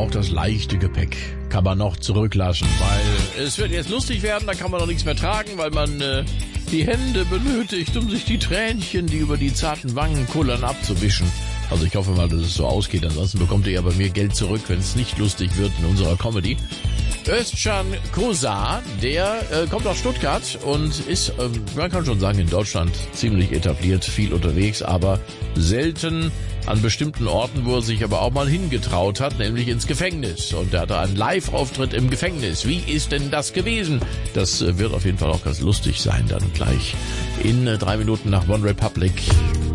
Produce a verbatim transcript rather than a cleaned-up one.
auch das leichte Gepäck kann man noch zurücklassen, weil es wird jetzt lustig werden, da kann man noch nichts mehr tragen, weil man äh, die Hände benötigt, um sich die Tränchen, die über die zarten Wangen kullern, abzuwischen. Also ich hoffe mal, dass es so ausgeht, ansonsten bekommt ihr ja bei mir Geld zurück, wenn es nicht lustig wird in unserer Comedy. Özcan Kosa, der äh, kommt aus Stuttgart und ist, äh, man kann schon sagen, in Deutschland ziemlich etabliert, viel unterwegs, aber selten an bestimmten Orten, wo er sich aber auch mal hingetraut hat, nämlich ins Gefängnis. Und er hatte einen Live-Auftritt im Gefängnis. Wie ist denn das gewesen? Das äh, wird auf jeden Fall auch ganz lustig sein, dann gleich in äh, drei Minuten nach One Republic.